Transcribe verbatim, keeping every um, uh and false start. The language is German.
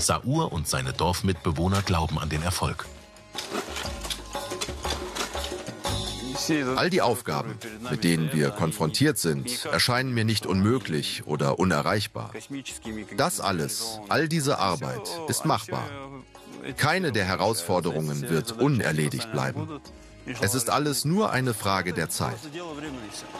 Saur und seine Dorfmitbewohner glauben an den Erfolg. All die Aufgaben, mit denen wir konfrontiert sind, erscheinen mir nicht unmöglich oder unerreichbar. Das alles, all diese Arbeit, ist machbar. Keine der Herausforderungen wird unerledigt bleiben. Es ist alles nur eine Frage der Zeit.